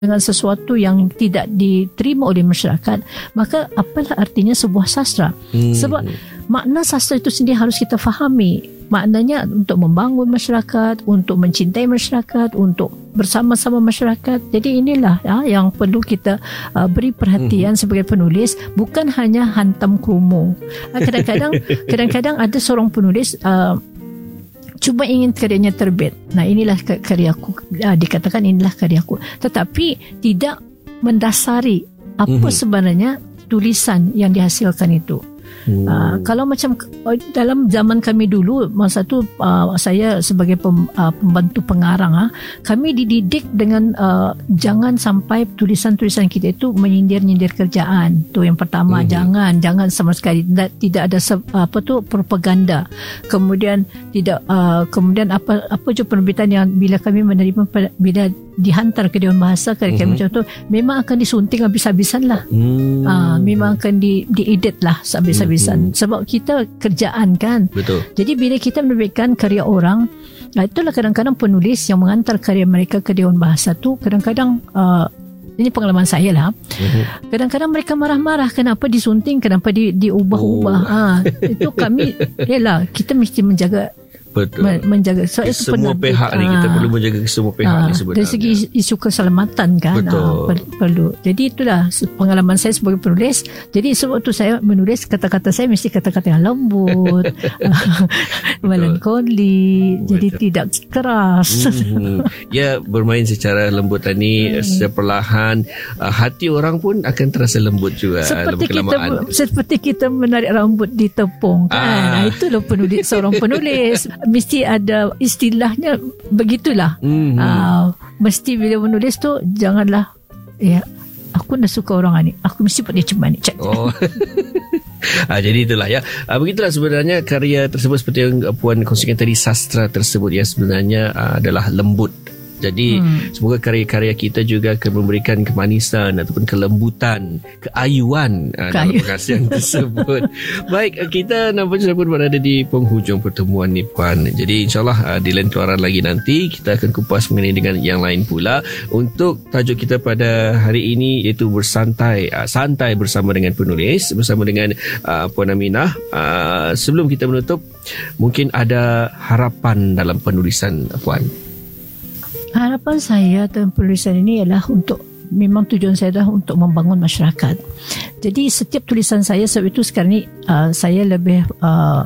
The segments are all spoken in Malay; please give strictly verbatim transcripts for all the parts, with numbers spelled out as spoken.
dengan sesuatu yang tidak diterima oleh masyarakat, maka apalah artinya sebuah sastra? Hmm. Sebab makna sastra itu sendiri harus kita fahami. Maknanya untuk membangun masyarakat, untuk mencintai masyarakat, untuk bersama-sama masyarakat. Jadi inilah ya, yang perlu kita uh, beri perhatian hmm. sebagai penulis, bukan hanya hantam krumu. Kadang-kadang kadang-kadang ada seorang penulis uh, cuma ingin karyanya terbit. Nah, inilah karyaku, uh, dikatakan inilah karyaku. Tetapi tidak mendasari apa mm-hmm. sebenarnya tulisan yang dihasilkan itu. Hmm. Uh, kalau macam dalam zaman kami dulu, masa tu uh, saya sebagai pem, uh, pembantu pengarang, uh, kami dididik dengan uh, jangan sampai tulisan-tulisan kita itu menyindir-nyindir kerjaan. Tu yang pertama, hmm. jangan jangan sama sekali tidak, tidak ada se, apa tu propaganda. Kemudian tidak uh, kemudian apa apa je penerbitan yang bila kami menerima bila dihantar ke Dewan Bahasa kerja hmm. macam tu, memang akan disunting habis-habisan lah. Hmm. Uh, memang akan di diedit lah habis-habisan. Hmm. Sebab kita kerjaan kan. Betul. Jadi bila kita menerbitkan karya orang, nah itulah kadang-kadang penulis yang mengantar karya mereka ke Dewan Bahasa tu, kadang-kadang uh, ini pengalaman saya lah. Hmm. Kadang-kadang mereka marah-marah kenapa disunting, kenapa di, diubah-ubah. Oh. Ha, itu kami, yalah, kita mesti menjaga. Betul. Menjaga so, itu semua penerbit. Pihak ni kita ha. perlu menjaga semua pihak ha. ni sebenarnya. Dari segi isu keselamatan kan. Betul. Ha, perlu. Jadi itulah pengalaman saya sebagai penulis. Jadi sebab tu saya menulis, kata-kata saya mesti kata-kata yang lembut, melankoli, jadi tidak keras. Hmm. Ya, bermain secara lembut ni hmm. secara perlahan, hati orang pun akan terasa lembut juga. Seperti kita seperti kita menarik rambut di tepung kan. Ah. Itulah penulis, seorang penulis mesti ada istilahnya begitulah. Mm-hmm. Uh, mesti bila menulis tu janganlah ya aku nak suka orang ni, aku mesti buat dia macam ni. Oh. Ha, jadi itulah ya. Ha, begitulah sebenarnya karya tersebut seperti yang Puan kongsikan tadi, sastra tersebut yang sebenarnya uh, adalah lembut. Jadi hmm. semoga karya-karya kita juga akan memberikan kemanisan ataupun kelembutan, keayuan uh, dalam perkasian tersebut. Baik, kita nampaknya pun berada di penghujung pertemuan ni Puan. Jadi insyaAllah uh, di lain keluaran lagi nanti kita akan kupas mengenai dengan yang lain pula. Untuk tajuk kita pada hari ini iaitu bersantai, uh, santai bersama dengan penulis, bersama dengan uh, Puan Aminah. Uh, sebelum kita menutup, mungkin ada harapan dalam penulisan Puan. Harapan saya dalam penulisan ini ialah untuk, memang tujuan saya adalah untuk membangun masyarakat. Jadi setiap tulisan saya, sebab itu sekarang ni uh, saya lebih uh,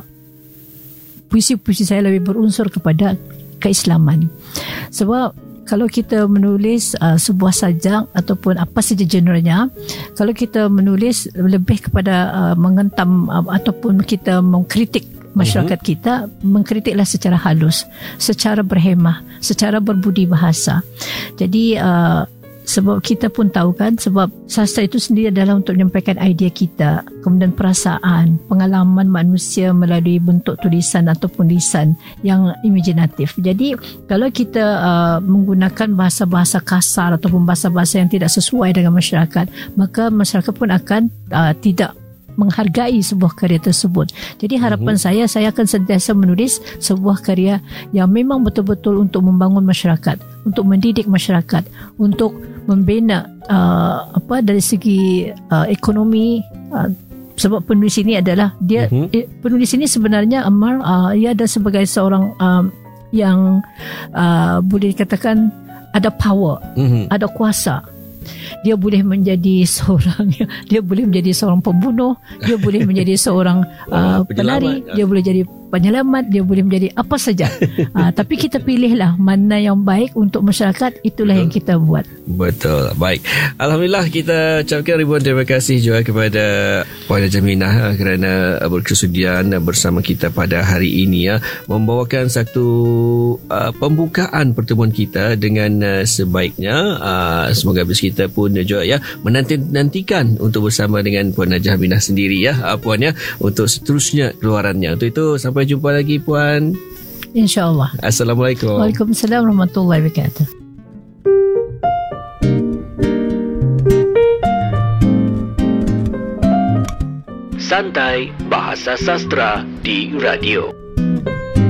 puisi-puisi saya lebih berunsur kepada keislaman. Sebab kalau kita menulis uh, sebuah sajak ataupun apa saja genrenya, kalau kita menulis lebih kepada uh, mengentam uh, ataupun kita mengkritik masyarakat kita, mengkritiklah secara halus, secara berhemah, secara berbudi bahasa. Jadi uh, sebab kita pun tahu kan, sebab sastra itu sendiri adalah untuk menyampaikan idea kita, kemudian perasaan, pengalaman manusia melalui bentuk tulisan ataupun lisan yang imajinatif. Jadi kalau kita uh, menggunakan bahasa-bahasa kasar ataupun bahasa-bahasa yang tidak sesuai dengan masyarakat, maka masyarakat pun akan uh, tidak menghargai sebuah karya tersebut. Jadi harapan mm-hmm. saya, saya akan sentiasa menulis sebuah karya yang memang betul-betul untuk membangun masyarakat, untuk mendidik masyarakat, untuk membina uh, apa dari segi uh, ekonomi. Uh, sebab penulis ini adalah dia mm-hmm. eh, penulis ini sebenarnya Ammar, uh, ia ada sebagai seorang uh, yang uh, boleh dikatakan ada power, mm-hmm. ada kuasa. Dia boleh menjadi seorang, dia boleh menjadi seorang pembunuh, dia boleh menjadi seorang uh, pelari, dia boleh jadi penyelamat, dia boleh menjadi apa saja. uh, tapi kita pilihlah mana yang baik untuk masyarakat, itulah Betul. Yang kita buat. Betul. Baik. Alhamdulillah, kita ucapkan ribuan terima kasih juga kepada Puan Najah Aminah kerana berkesudian bersama kita pada hari ini ya, membawakan satu uh, pembukaan pertemuan kita dengan uh, sebaiknya. Uh, semoga habis kita pun juga ya menanti-nantikan untuk bersama dengan Puan Najah Aminah sendiri ya, uh, Puan ya, untuk seterusnya keluarannya. Untuk itu sampai jumpa lagi Puan. InsyaAllah. Assalamualaikum. Waalaikumsalam warahmatullahi wabarakatuh. Santai Bahasa Sastra di radio.